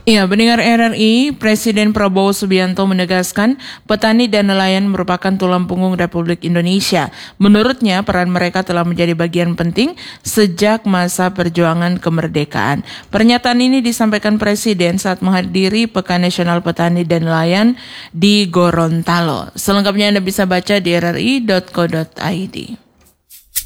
Ya, pendengar RRI, Presiden Prabowo Subianto menegaskan petani dan nelayan merupakan tulang punggung Republik Indonesia. Menurutnya, peran mereka telah menjadi bagian penting sejak masa perjuangan kemerdekaan. Pernyataan ini disampaikan Presiden saat menghadiri Pekan Nasional Petani dan Nelayan di Gorontalo. Selengkapnya Anda bisa baca di rri.co.id.